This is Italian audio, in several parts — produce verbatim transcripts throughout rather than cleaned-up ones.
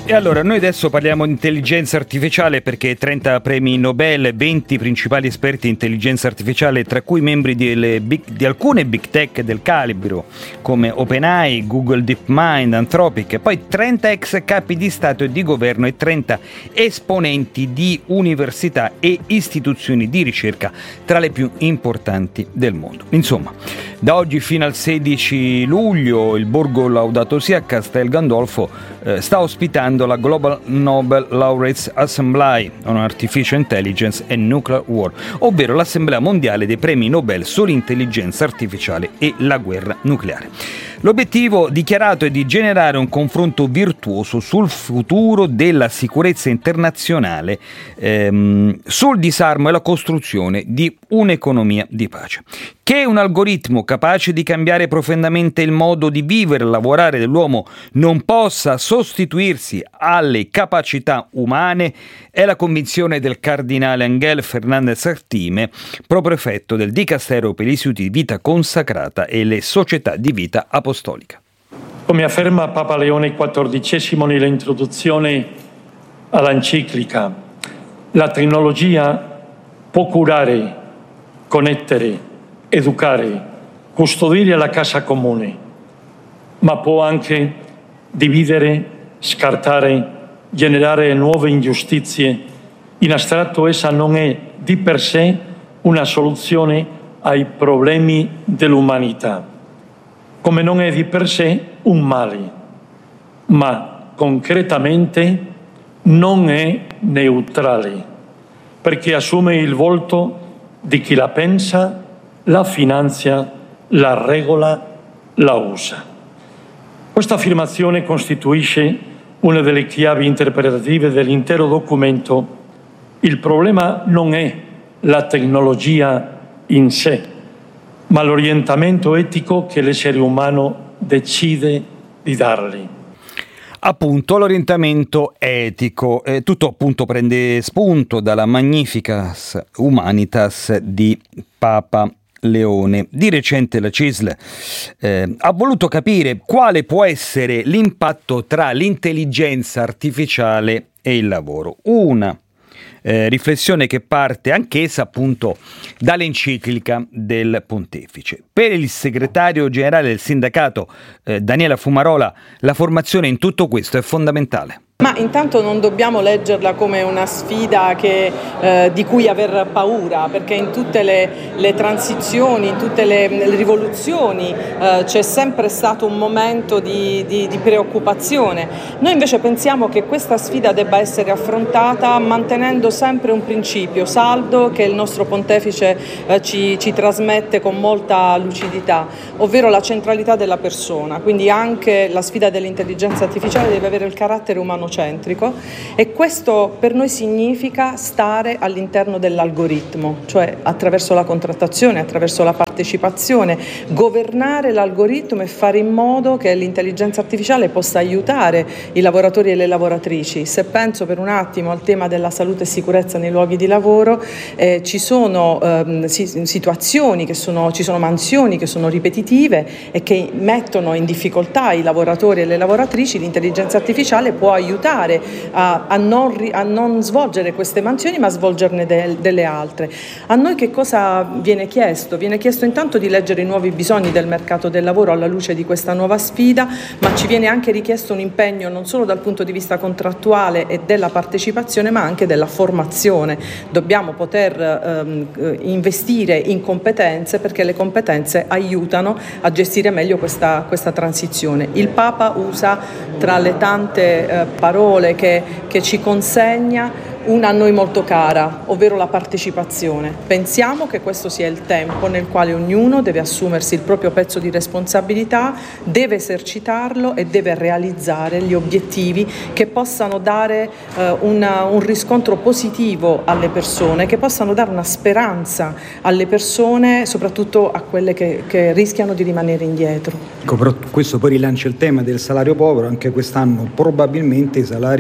E allora, noi adesso parliamo di intelligenza artificiale perché trenta premi Nobel, venti principali esperti di intelligenza artificiale, tra cui membri delle big, di alcune big tech del calibro, come OpenAI, Google DeepMind, Anthropic, e poi trenta ex capi di Stato e di governo e trenta esponenti di università e istituzioni di ricerca tra le più importanti del mondo. Insomma, da oggi fino al sedici luglio il Borgo Laudato Si a Castel Gandolfo eh, sta ospitando la Global Nobel Laureates Assembly on Artificial Intelligence and Nuclear War, ovvero l'assemblea mondiale dei premi Nobel sull'intelligenza artificiale e la guerra nucleare. L'obiettivo dichiarato è di generare un confronto virtuoso sul futuro della sicurezza internazionale, ehm, sul disarmo e la costruzione di un'economia di pace. Che un algoritmo capace di cambiare profondamente il modo di vivere e lavorare dell'uomo non possa sostituirsi alle capacità umane è la convinzione del cardinale Ángel Fernández Artime, proprefetto del Dicastero per gli istituti di vita consacrata e le società di vita apostolica. Come afferma Papa Leone quattordicesimo nell'introduzione all'enciclica, la tecnologia può curare, connettere, educare, custodire la casa comune, ma può anche dividere, scartare, generare nuove ingiustizie. In astratto essa non è di per sé una soluzione ai problemi dell'umanità, come non è di per sé un male, ma concretamente non è neutrale, perché assume il volto di chi la pensa, la finanzia, la regola, la usa. Questa affermazione costituisce una delle chiavi interpretative dell'intero documento. Il problema non è la tecnologia in sé, ma l'orientamento etico che l'essere umano decide di dargli. Appunto, l'orientamento etico. Eh, tutto appunto prende spunto dalla Magnificas Humanitas di Papa Leone. Di recente la C I S L eh, ha voluto capire quale può essere l'impatto tra l'intelligenza artificiale e il lavoro. Una eh, riflessione che parte anch'essa appunto dall'enciclica del Pontefice. Per il segretario generale del sindacato eh, Daniela Fumarola, la formazione in tutto questo è fondamentale. Ma intanto non dobbiamo leggerla come una sfida che, eh, di cui aver paura, perché in tutte le, le transizioni, in tutte le, le rivoluzioni eh, c'è sempre stato un momento di, di, di preoccupazione. Noi invece pensiamo che questa sfida debba essere affrontata mantenendo sempre un principio saldo che il nostro Pontefice eh, ci, ci trasmette con molta lucidità, ovvero la centralità della persona. Quindi anche la sfida dell'intelligenza artificiale deve avere il carattere umano centrico, e questo per noi significa stare all'interno dell'algoritmo, cioè attraverso la contrattazione, attraverso la partecipazione, governare l'algoritmo e fare in modo che l'intelligenza artificiale possa aiutare i lavoratori e le lavoratrici. Se penso per un attimo al tema della salute e sicurezza nei luoghi di lavoro, eh, ci sono eh, situazioni che sono, ci sono mansioni che sono ripetitive e che mettono in difficoltà i lavoratori e le lavoratrici. L'intelligenza artificiale può aiutare A, a, non, a non svolgere queste mansioni, ma a svolgerne de, delle altre. A noi che cosa viene chiesto? Viene chiesto intanto di leggere i nuovi bisogni del mercato del lavoro alla luce di questa nuova sfida, ma ci viene anche richiesto un impegno non solo dal punto di vista contrattuale e della partecipazione, ma anche della formazione. Dobbiamo poter ehm, investire in competenze, perché le competenze aiutano a gestire meglio questa, questa transizione. Il Papa usa, tra le tante eh, parole che, che ci consegna, una a noi molto cara, ovvero la partecipazione. Pensiamo che questo sia il tempo nel quale ognuno deve assumersi il proprio pezzo di responsabilità, deve esercitarlo e deve realizzare gli obiettivi che possano dare eh, una, un riscontro positivo alle persone, che possano dare una speranza alle persone, soprattutto a quelle che, che rischiano di rimanere indietro. Ecco, però questo poi rilancia il tema del salario povero. Anche quest'anno probabilmente i salari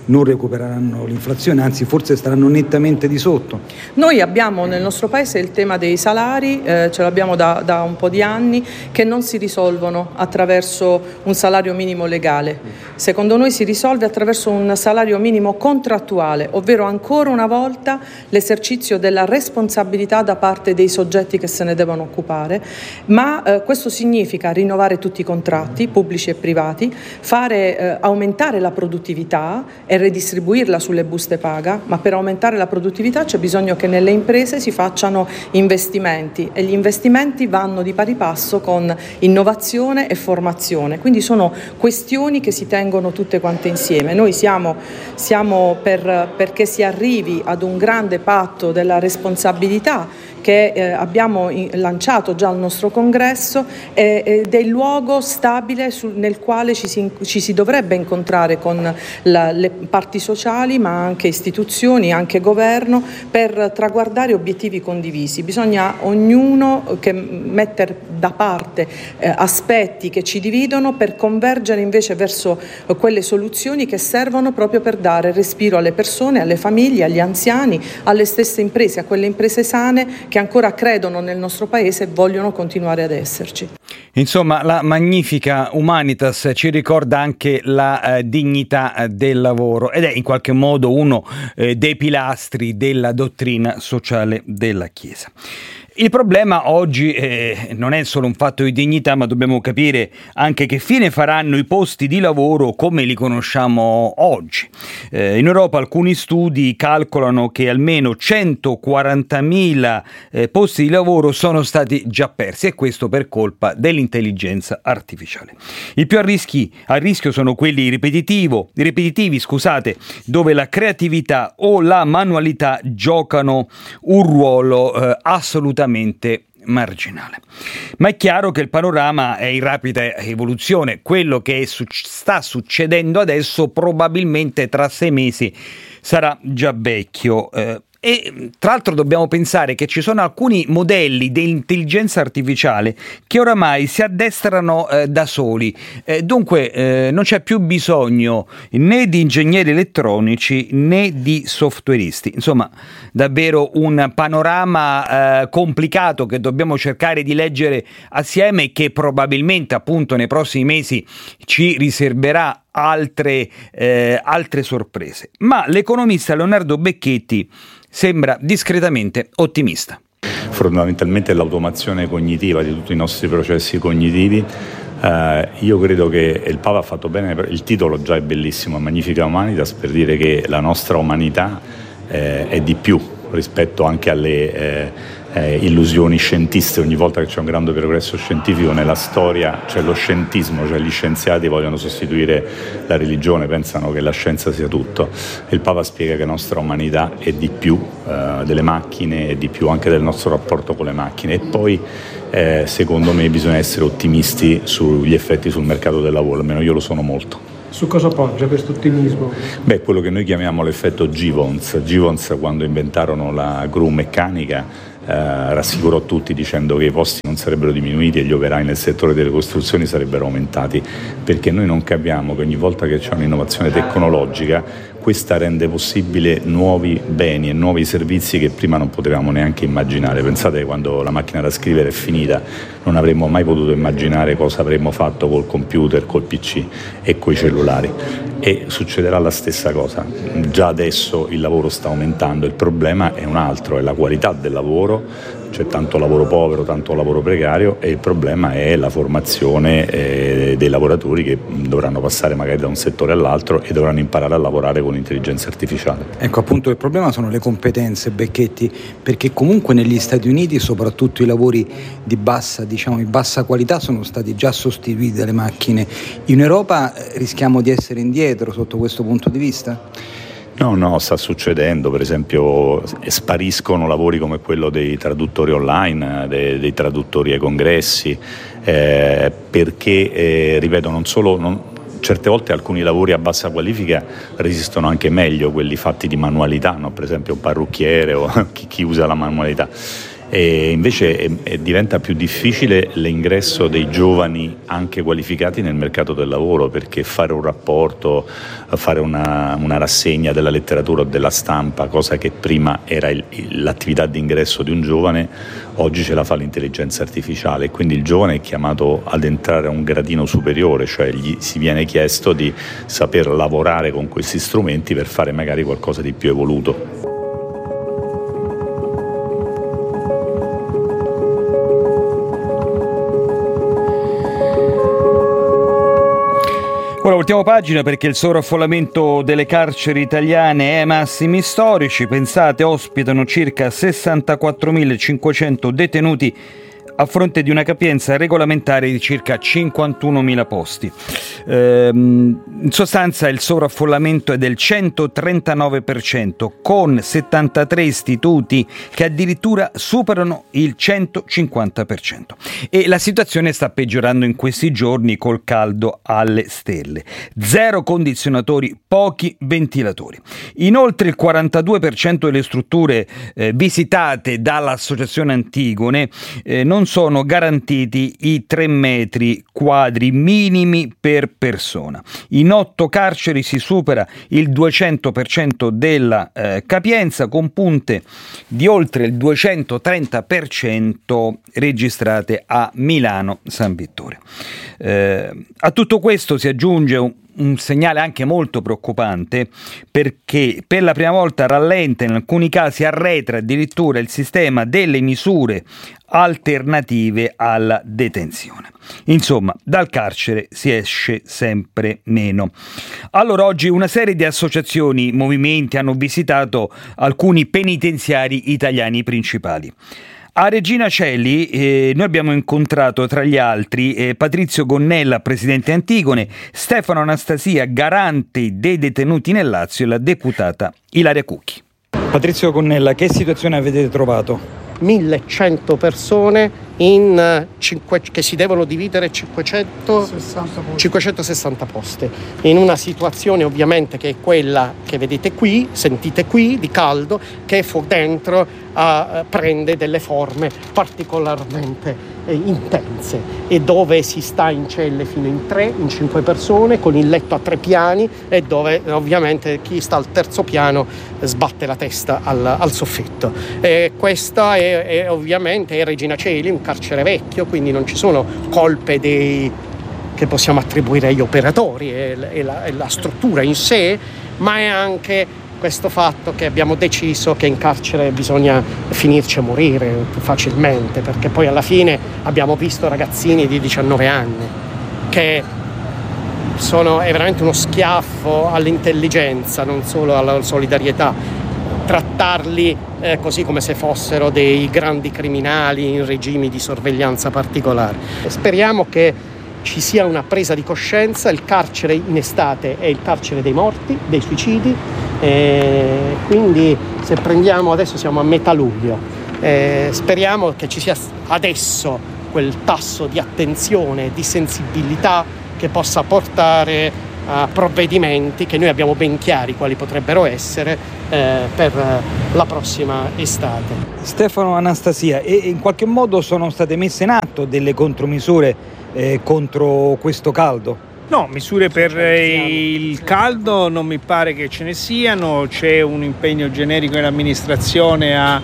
non recupereranno l'inflazione, anzi forse staranno nettamente di sotto. Noi abbiamo nel nostro paese il tema dei salari, eh, ce l'abbiamo da, da un po' di anni, che non si risolvono attraverso un salario minimo legale. Secondo noi si risolve attraverso un salario minimo contrattuale, ovvero ancora una volta l'esercizio della responsabilità da parte dei soggetti che se ne devono occupare, ma eh, questo significa rinnovare tutti i contratti pubblici e privati, fare eh, aumentare la produttività e redistribuirla sulle buste paga, ma per aumentare la produttività c'è bisogno che nelle imprese si facciano investimenti e gli investimenti vanno di pari passo con innovazione e formazione, quindi sono questioni che si tengono tutte quante insieme. Noi siamo, siamo per, perché si arrivi ad un grande patto della responsabilità che eh, abbiamo in, lanciato già al nostro congresso eh, ed è il luogo stabile sul, nel quale ci si, ci si dovrebbe incontrare con la, le parti sociali, ma anche istituzioni, anche governo, per traguardare obiettivi condivisi. Bisogna ognuno che mettere da parte eh, aspetti che ci dividono per convergere invece verso eh, quelle soluzioni che servono proprio per dare respiro alle persone, alle famiglie, agli anziani, alle stesse imprese, a quelle imprese sane che ancora credono nel nostro paese e vogliono continuare ad esserci. Insomma, la Magnifica Humanitas ci ricorda anche la eh, dignità eh, del lavoro ed è in qualche modo uno eh, dei pilastri della dottrina sociale della Chiesa. Il problema oggi eh, non è solo un fatto di dignità, ma dobbiamo capire anche che fine faranno i posti di lavoro come li conosciamo oggi. Eh, in Europa alcuni studi calcolano che almeno centoquarantamila eh, posti di lavoro sono stati già persi, e questo per colpa dell'intelligenza artificiale. I più a, rischi, a rischio sono quelli ripetitivo, ripetitivi, scusate, dove la creatività o la manualità giocano un ruolo eh, assolutamente marginale. Ma è chiaro che il panorama è in rapida evoluzione. Quello che su- sta succedendo adesso probabilmente tra sei mesi sarà già vecchio. Eh, E tra l'altro dobbiamo pensare che ci sono alcuni modelli di intelligenza artificiale che oramai si addestrano eh, da soli, eh, dunque eh, non c'è più bisogno né di ingegneri elettronici né di softwareisti. Insomma, davvero un panorama eh, complicato che dobbiamo cercare di leggere assieme e che probabilmente appunto nei prossimi mesi ci riserverà altre, eh, altre sorprese. Ma l'economista Leonardo Becchetti sembra discretamente ottimista. Fondamentalmente l'automazione cognitiva di tutti i nostri processi cognitivi. Uh, io credo che il Papa ha fatto bene, il titolo già è bellissimo, Magnifica Humanitas, per dire che la nostra umanità eh, è di più rispetto anche alle eh, eh, illusioni scientiste. Ogni volta che c'è un grande progresso scientifico nella storia c'è lo scientismo, cioè gli scienziati vogliono sostituire la religione, pensano che la scienza sia tutto. Il Papa spiega che la nostra umanità è di più eh, delle macchine, è di più anche del nostro rapporto con le macchine. E poi eh, secondo me bisogna essere ottimisti sugli effetti sul mercato del lavoro, almeno io lo sono molto. Su cosa poggia questo ottimismo? Beh, quello che noi chiamiamo l'effetto Givons. Givons, quando inventarono la gru meccanica, eh, rassicurò tutti dicendo che i posti non sarebbero diminuiti e gli operai nel settore delle costruzioni sarebbero aumentati, perché noi non capiamo che ogni volta che c'è un'innovazione tecnologica questa rende possibile nuovi beni e nuovi servizi che prima non potevamo neanche immaginare. Pensate che quando la macchina da scrivere è finita non avremmo mai potuto immaginare cosa avremmo fatto col computer, col P C e coi cellulari. E succederà la stessa cosa. Già adesso il lavoro sta aumentando, il problema è un altro, è la qualità del lavoro. C'è tanto lavoro povero, tanto lavoro precario, e il problema è la formazione eh, dei lavoratori che dovranno passare magari da un settore all'altro e dovranno imparare a lavorare con l'intelligenza artificiale. Ecco, appunto il problema sono le competenze, Becchetti, perché comunque negli Stati Uniti soprattutto i lavori di bassa, diciamo, di bassa qualità sono stati già sostituiti dalle macchine. In Europa rischiamo di essere indietro sotto questo punto di vista? No, no, sta succedendo. Per esempio spariscono lavori come quello dei traduttori online, dei, dei traduttori ai congressi, eh, perché, eh, ripeto, non solo... Non, certe volte alcuni lavori a bassa qualifica resistono anche meglio quelli fatti di manualità, no? Per esempio un parrucchiere o chi, chi usa la manualità. e invece è, è, diventa più difficile l'ingresso dei giovani anche qualificati nel mercato del lavoro, perché fare un rapporto, fare una, una rassegna della letteratura o della stampa, cosa che prima era il, l'attività di ingresso di un giovane, oggi ce la fa l'intelligenza artificiale, e quindi il giovane è chiamato ad entrare a un gradino superiore, cioè gli si viene chiesto di saper lavorare con questi strumenti per fare magari qualcosa di più evoluto. Ora ultima pagina, perché il sovraffollamento delle carceri italiane è ai massimi storici. Pensate, ospitano circa sessantaquattromilacinquecento detenuti a fronte di una capienza regolamentare di circa cinquantunomila posti. Ehm, in sostanza il sovraffollamento è del centotrentanove per cento, con settantatré istituti che addirittura superano il centocinquanta per cento. E la situazione sta peggiorando in questi giorni col caldo alle stelle. Zero condizionatori, pochi ventilatori. Inoltre il quarantadue per cento delle strutture eh, visitate dall'Associazione Antigone eh, non sono garantiti i tre metri quadri minimi per persona. In otto carceri si supera il duecento per cento della eh, capienza, con punte di oltre il duecentotrenta per cento registrate a Milano San Vittore. Eh, a tutto questo si aggiunge un un segnale anche molto preoccupante, perché per la prima volta rallenta, in alcuni casi arretra addirittura il sistema delle misure alternative alla detenzione. Insomma, dal carcere si esce sempre meno. Allora oggi una serie di associazioni, movimenti hanno visitato alcuni penitenziari italiani principali. A Regina Coeli eh, noi abbiamo incontrato tra gli altri eh, Patrizio Gonnella, presidente Antigone, Stefano Anastasia, garante dei detenuti nel Lazio, e la deputata Ilaria Cucchi. Patrizio Gonnella, che situazione avete trovato? millecento persone in cinque, che si devono dividere cinquecentosessanta posti, in una situazione ovviamente che è quella che vedete qui, sentite qui, di caldo, che fuori dentro uh, prende delle forme particolarmente eh, intense, e dove si sta in celle fino in tre, in cinque persone, con il letto a tre piani, e dove ovviamente chi sta al terzo piano sbatte la testa al, al soffitto. E questa è, è ovviamente è Regina Coeli, un carcere vecchio, quindi non ci sono colpe dei, che possiamo attribuire agli operatori e, e, la, e la struttura in sé, ma è anche questo fatto che abbiamo deciso che in carcere bisogna finirci a morire più facilmente, perché poi alla fine abbiamo visto ragazzini di diciannove anni che sono, è veramente uno schiaffo all'intelligenza, non solo alla solidarietà, trattarli eh, così come se fossero dei grandi criminali in regimi di sorveglianza particolare. Speriamo che ci sia una presa di coscienza. Il carcere in estate è il carcere dei morti, dei suicidi, e quindi se prendiamo, adesso siamo a metà luglio, eh, speriamo che ci sia adesso quel tasso di attenzione, di sensibilità che possa portare a provvedimenti che noi abbiamo ben chiari quali potrebbero essere eh, per la prossima estate. Stefano Anastasia, e in qualche modo sono state messe in atto delle contromisure eh, contro questo caldo? No, misure per il caldo non mi pare che ce ne siano. C'è un impegno generico dell'amministrazione a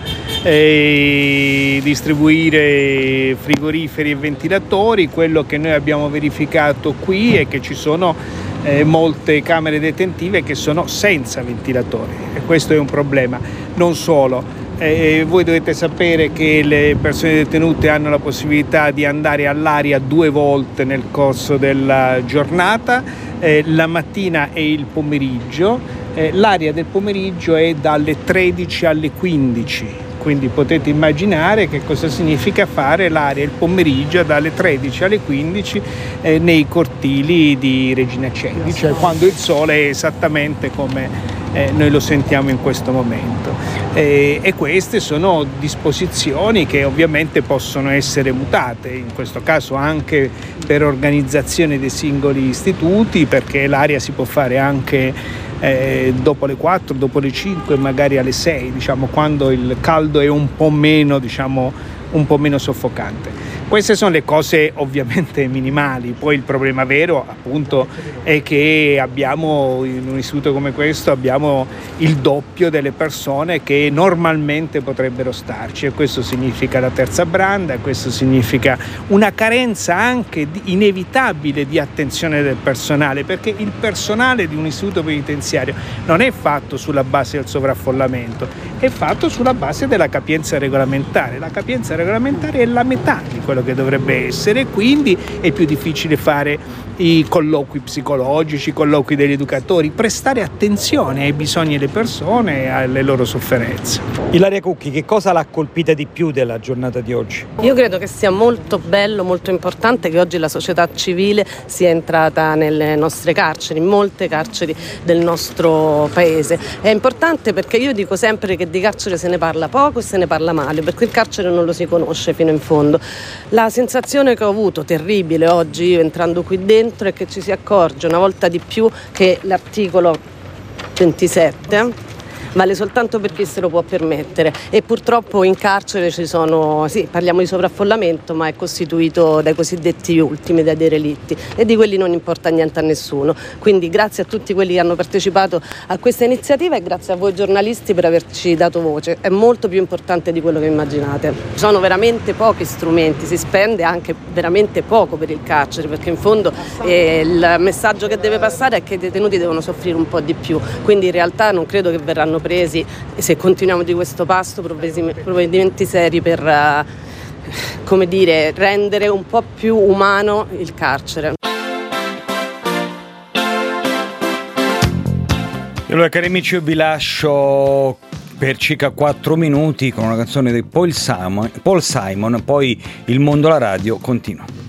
eh, distribuire frigoriferi e ventilatori. Quello che noi abbiamo verificato qui è che ci sono eh, molte camere detentive che sono senza ventilatori, e questo è un problema. Non solo. Eh, voi dovete sapere che le persone detenute hanno la possibilità di andare all'aria due volte nel corso della giornata, eh, la mattina e il pomeriggio. Eh, l'aria del pomeriggio è dalle tredici alle quindici, quindi potete immaginare che cosa significa fare l'aria il pomeriggio dalle tredici alle quindici eh, nei cortili di Regina Coeli, cioè quando il sole è esattamente come Eh, noi lo sentiamo in questo momento, eh, e queste sono disposizioni che ovviamente possono essere mutate, in questo caso anche per organizzazione dei singoli istituti, perché l'aria si può fare anche eh, dopo le quattro, dopo le cinque, magari alle sei, diciamo, quando il caldo è un po' meno, diciamo, un po' meno soffocante. Queste sono le cose ovviamente minimali. Poi il problema vero appunto è che abbiamo, in un istituto come questo, abbiamo il doppio delle persone che normalmente potrebbero starci, e questo significa la terza branda, questo significa una carenza anche di, inevitabile di attenzione del personale, perché il personale di un istituto penitenziario non è fatto sulla base del sovraffollamento, è fatto sulla base della capienza regolamentare. La capienza regolamentare è la metà di quello che dovrebbe essere, quindi è più difficile fare i colloqui psicologici, i colloqui degli educatori, prestare attenzione ai bisogni delle persone e alle loro sofferenze. Ilaria Cucchi, che cosa l'ha colpita di più della giornata di oggi? Io credo che sia molto bello, molto importante che oggi la società civile sia entrata nelle nostre carceri, in molte carceri del nostro paese. È importante perché io dico sempre che di carcere se ne parla poco e se ne parla male, perché il carcere non lo si conosce fino in fondo. La sensazione che ho avuto, terribile oggi, io entrando qui dentro, è che ci si accorge una volta di più che l'articolo ventisette vale soltanto per chi se lo può permettere, e purtroppo in carcere ci sono, sì, parliamo di sovraffollamento, ma è costituito dai cosiddetti ultimi, dai derelitti, e di quelli non importa niente a nessuno. Quindi grazie a tutti quelli che hanno partecipato a questa iniziativa e grazie a voi giornalisti per averci dato voce. È molto più importante di quello che immaginate. Ci sono veramente pochi strumenti, si spende anche veramente poco per il carcere, perché in fondo eh, il messaggio che deve passare è che i detenuti devono soffrire un po' di più, quindi in realtà non credo che verranno presi, se continuiamo di questo passo, provvedimenti seri per uh, come dire, rendere un po' più umano il carcere. E allora, cari amici, io vi lascio per circa quattro minuti con una canzone di Paul Simon, Paul Simon, poi Il mondo alla radio continua.